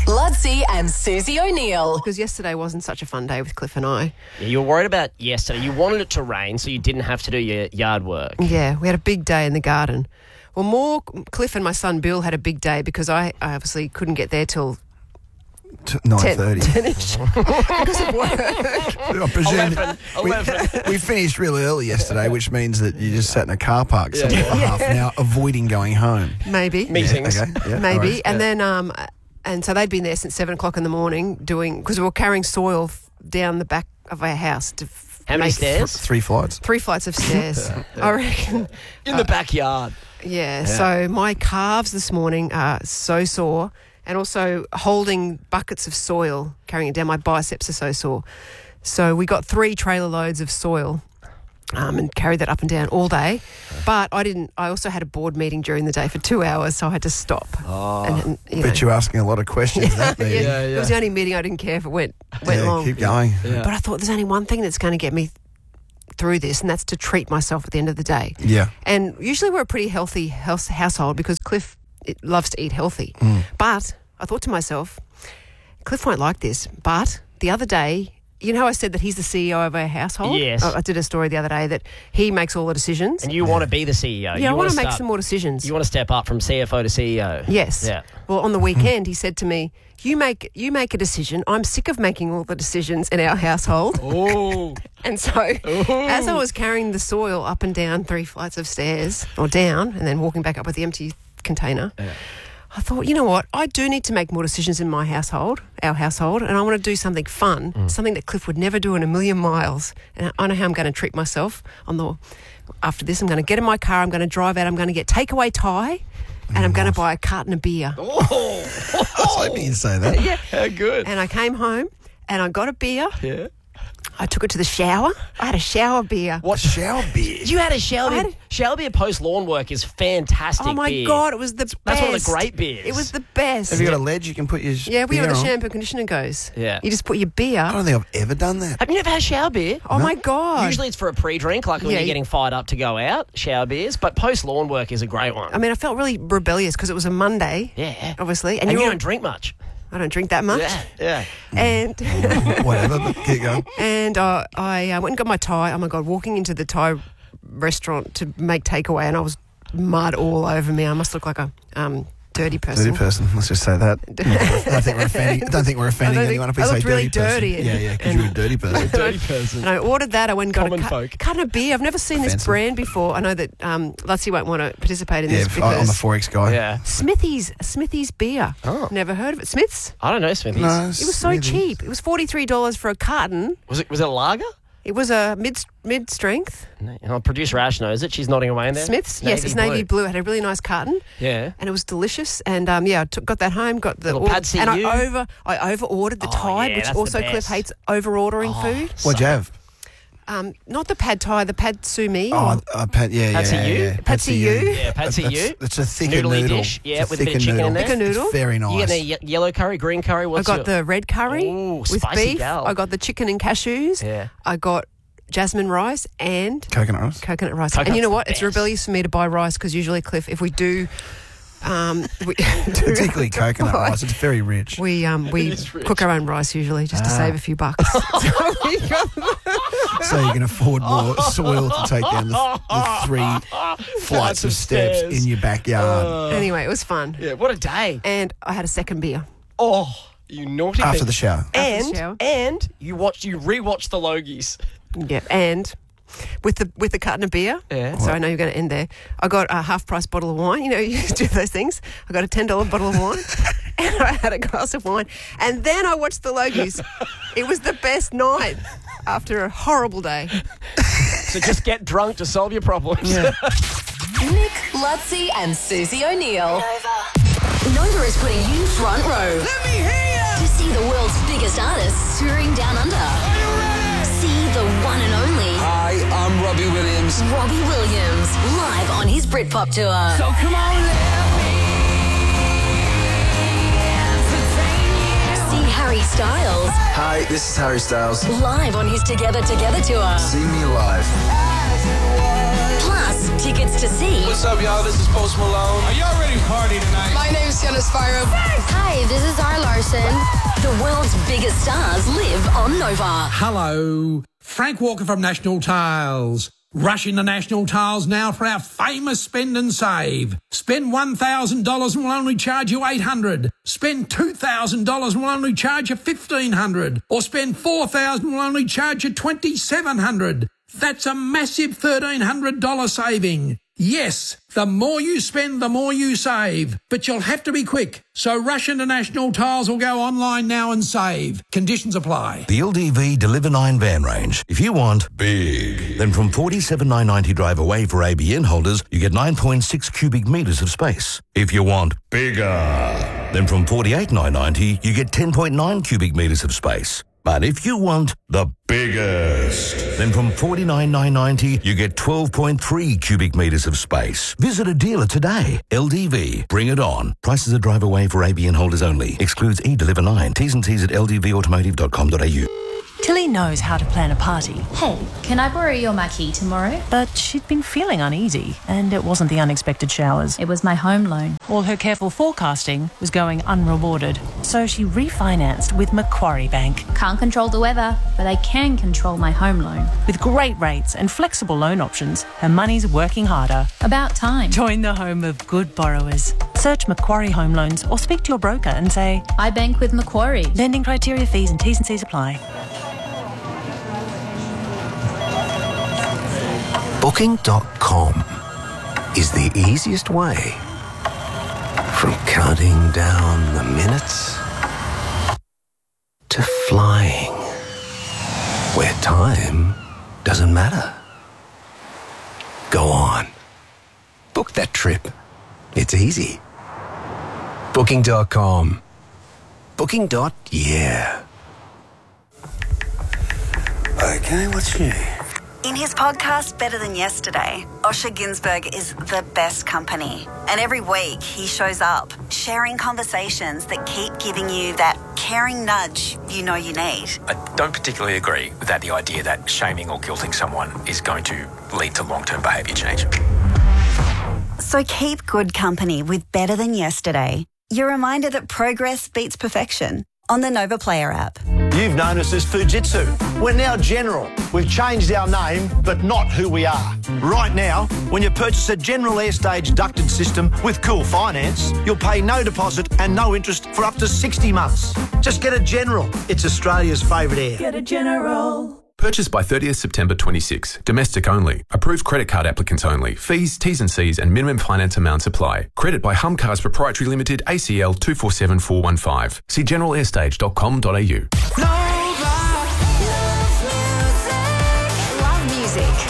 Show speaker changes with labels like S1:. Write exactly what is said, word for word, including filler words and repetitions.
S1: Ludsey and Susie O'Neill.
S2: Because yesterday wasn't such a fun day with Cliff and I.
S3: Yeah, you were worried about yesterday. You wanted it to rain so you didn't have to do your yard work.
S2: Yeah, we had a big day in the garden. Well, more Cliff and my son Bill had a big day because I, I obviously couldn't get there till
S4: nine thirty.
S2: ten-ish because of work.
S4: I presume
S3: eleven,
S4: we,
S3: eleven.
S4: we finished really early yesterday, which means that you just sat in a car park somewhere for half an hour, avoiding going home.
S2: Maybe.
S3: Meetings.
S4: Yeah, okay. Yeah,
S2: Maybe.
S4: no worries.
S2: and then, um, and so they'd been there since seven o'clock in the morning doing, because we were carrying soil f- down the back of our house to f-
S3: How many
S2: make
S3: stairs?
S4: Three flights.
S2: Three flights of stairs. I reckon.
S3: In the backyard.
S2: Yeah, so my calves this morning are so sore, and also holding buckets of soil, carrying it down, my biceps are so sore. So we got three trailer loads of soil um, and carried that up and down all day. But I didn't, I also had a board meeting during the day for two hours, so I had to stop.
S3: Oh.
S2: And, and, you
S4: Bet
S2: know,
S4: you're asking a lot of questions. that
S2: yeah,
S4: meeting.
S3: Yeah,
S2: It
S3: yeah.
S2: was the only meeting I didn't care if it went, went
S4: Yeah,
S2: long.
S4: keep going.
S3: Yeah.
S2: But I thought there's only one thing that's going to get me through this, and that's to treat myself at the end of the day.
S4: Yeah.
S2: And usually we're a pretty healthy house, household because Cliff it, loves to eat healthy.
S4: Mm.
S2: But I thought to myself, Cliff won't like this. But the other day, you know how I said that he's the C E O of our household?
S3: Yes.
S2: I, I did a story the other day that he makes all the decisions.
S3: And you want to be the C E O.
S2: yeah,
S3: you
S2: I want to
S3: wanna
S2: make
S3: start-
S2: some more decisions.
S3: You want to step up from C F O to C E O.
S2: Yes.
S3: Yeah.
S2: Well, on the weekend, he said to me, "You make you make a decision. I'm sick of making all the decisions in our household."
S3: Oh.
S2: And so, as I was carrying the soil up and down three flights of stairs, or down, and then walking back up with the empty container,
S3: Yeah.
S2: I thought, you know what? I do need to make more decisions in my household, our household, and I want to do something fun,
S3: Mm.
S2: something that Cliff would never do in a million miles. And I know how I'm going to treat myself. On the after this, I'm going to get in my car. I'm going to drive out. I'm going to get takeaway Thai, and I'm going to buy a carton of beer.
S3: Oh.
S4: I was hoping you'd say that.
S2: Yeah.
S3: How good.
S2: And I came home, and I got a beer.
S3: Yeah.
S2: I took it to the shower. I had a shower beer.
S3: What?
S4: Shower beer.
S3: You had a shower
S2: I
S3: beer.
S2: had a-
S3: Shower beer post lawn work is fantastic.
S2: Oh my
S3: beer.
S2: God, it was the best.
S3: That's one of the great beers.
S2: It was the best.
S4: Have you got a ledge you can put your
S2: Yeah, we
S4: beer
S2: know where the
S4: on?
S2: shampoo and conditioner goes.
S3: Yeah.
S2: You just put your beer.
S4: I don't think I've ever done that.
S3: Have you never had shower beer?
S2: Oh my God.
S3: Usually it's for a pre-drink, like when
S2: Yeah,
S3: you're
S2: you-
S3: getting fired up to go out, shower beers. But post lawn work is a great one.
S2: I mean, I felt really rebellious because it was a Monday.
S3: Yeah.
S2: Obviously.
S3: And,
S2: you
S3: you
S2: were-
S3: don't drink much.
S2: I don't drink that much.
S3: Yeah. Yeah.
S2: And
S4: Whatever, but keep going.
S2: and uh, I uh, went and got my Thai. Oh my God, walking into the Thai restaurant to make takeaway, and I was mud all over me. I must look like a um, dirty person.
S4: Dirty person. Let's just say that. I don't think we're offending, I don't think we're offending
S2: I don't
S4: anyone if
S2: think-
S4: we
S2: I
S4: say
S2: looked really
S4: dirty,
S2: dirty.
S4: person. Yeah, yeah, because
S2: And-
S4: you're a dirty person.
S3: Dirty person.
S2: And I ordered that. I went and got
S3: Common
S2: a cut,
S3: folk.
S2: carton of beer. I've never seen this
S4: Offensive.
S2: brand before. I know that um, Lutsey won't want to participate in
S4: Yeah,
S2: this
S4: if-
S2: because
S4: I'm a Forex guy.
S3: Yeah.
S2: Smithy's Smithy's beer.
S3: Oh.
S2: Never heard of it. Smith's.
S3: I don't know, Smithies.
S4: No,
S2: It was so
S4: Smithies.
S2: cheap. It was forty-three dollars for a carton.
S3: Was it was it a lager?
S2: It was a mid mid strength.
S3: Oh, producer Ash knows it. She's nodding away in there.
S2: Smith's. Yes, it's navy blue. It had a really nice carton,
S3: Yeah.
S2: and it was delicious. And um, yeah, I took, got that home. Got the
S3: Little Pad See
S2: and
S3: You.
S2: I over I over ordered the
S3: Oh,
S2: Thai,
S3: yeah,
S2: which
S3: that's the
S2: also Cliff
S3: best.
S2: hates over ordering
S3: Oh,
S2: food.
S4: What'd you have?
S2: Um, not the pad Thai, the pad sue me.
S4: Oh, uh, Pat, yeah,
S3: Pad See
S4: yeah,
S3: You?
S4: yeah.
S2: Pad See You?
S3: Yeah, Pad See
S4: That's-
S3: You.
S4: It's a thicker
S3: Noodly
S4: noodle.
S3: dish, yeah,
S4: It's
S3: with a bit of
S4: thicker
S3: chicken in
S4: noodle.
S3: there.
S2: Thicker noodle.
S4: It's very
S3: You
S4: nice.
S3: get the ye- yellow curry, green curry.
S2: I
S3: What's
S2: got
S3: your...
S2: the red curry
S3: Ooh,
S2: with
S3: spicy
S2: beef.
S3: gal.
S2: I got the chicken and cashews.
S3: Yeah.
S2: I got jasmine rice and
S4: Coconut rice.
S2: coconut rice.
S3: Coconut's
S2: and you know
S3: the
S2: what? It's
S3: best.
S2: rebellious for me to buy rice because usually, Cliff, if we do, um, we, do
S4: Particularly coconut
S2: buy-
S4: rice. It's very rich.
S2: We um we
S3: is rich.
S2: cook our own rice usually just to
S4: Ah.
S2: save a few bucks. So we got
S4: So you can afford more soil to take down the, the three flights of steps
S3: stairs.
S4: in your backyard
S2: anyway, it was fun.
S3: Yeah, what a day.
S2: And I had a second beer.
S3: Oh, you naughty
S4: after
S3: thing.
S4: the shower.
S2: the
S3: And,
S2: shower.
S3: and you watched, you rewatched the Logies.
S2: Yeah, and with the with the carton of beer.
S3: Yeah.
S2: So I know you're going to end there. I got a half price bottle of wine. You know, you do those things. I got a ten dollar bottle of wine, and I had a glass of wine, and then I watched the Logies. It was the best night after a horrible day.
S3: So just get drunk to solve your problems.
S4: Yeah.
S1: Nick, Ludsey and Susie O'Neill. Nova is putting you front row. Let me hear ya! To see the world's biggest artists touring down under. Are you ready? See the one and only
S5: Hi, I'm Robbie Williams.
S1: Robbie Williams live on his Britpop tour.
S5: So come on, let me entertain you.
S1: See Harry Styles
S5: Hi, this is Harry Styles.
S1: live on his Together Together tour.
S5: See me live.
S1: Plus, tickets to see
S5: What's up, y'all? This is Post Malone.
S6: Are y'all ready to party tonight?
S7: My name's Jenna Spyro.
S1: Hi, this is Zara Larson. The world's biggest stars live on Nova.
S8: Hello, Frank Walker from National Tiles. Rush into National Tiles now for our famous spend and save. Spend one thousand dollars and we'll only charge you eight hundred dollars. Spend two thousand dollars and we'll only charge you fifteen hundred dollars. Or spend four thousand dollars and we'll only charge you twenty-seven hundred dollars. That's a massive thirteen hundred dollars saving. Yes, the more you spend, the more you save. But you'll have to be quick. So rush into National Tiles or go online now and save. Conditions apply.
S9: The L D V Deliver nine van range. If you want big, then from forty-seven thousand nine hundred ninety drive away for A B N holders, you get nine point six cubic metres of space. If you want bigger, then from forty-eight thousand nine hundred ninety, you get ten point nine cubic metres of space. But if you want the biggest, then from forty-nine thousand nine hundred ninety, you get twelve point three cubic metres of space. Visit a dealer today. L D V, bring it on. Prices are drive away for A B N holders only. Excludes e-Deliver nine. T's and C's at l d v automotive dot com dot a u.
S10: Tilly knows how to plan a party.
S11: Hey, can I borrow your marquee tomorrow?
S10: But she'd been feeling uneasy, and it wasn't the unexpected showers.
S11: It was my home loan.
S10: All her careful forecasting was going unrewarded. So she refinanced with Macquarie Bank.
S11: Can't control the weather, but I can control my home loan.
S10: With great rates and flexible loan options, her money's working harder.
S11: About time.
S10: Join the home of good borrowers. Search Macquarie Home Loans or speak to your broker and say,
S11: I bank with Macquarie.
S10: Lending criteria, fees and T's and C's apply.
S12: Booking dot com is the easiest way from counting down the minutes to flying where time doesn't matter. Go on. Book that trip. It's easy. Booking dot com. Booking. Yeah.
S13: Okay, what's new?
S14: In his podcast, Better Than Yesterday, Osher Günsberg is the best company. And every week he shows up, sharing conversations that keep giving you that caring nudge you know you need.
S15: I don't particularly agree with that, the idea that shaming or guilting someone is going to lead to long-term behaviour change.
S14: So keep good company with Better Than Yesterday. Your reminder that progress beats perfection on the Nova Player app.
S16: You've known us as Fujitsu. We're now General. We've changed our name, but not who we are. Right now, when you purchase a General Airstage ducted system with Cool Finance, you'll pay no deposit and no interest for up to sixty months. Just get a General. It's Australia's favourite air.
S10: Get a General.
S17: Purchased by thirtieth September twenty-six. Domestic only. Approved credit card applicants only. Fees, T's and C's and minimum finance amounts apply. Credit by Humcars Proprietary Limited, A C L two four seven four one five. See general airstage dot com dot a u.
S8: No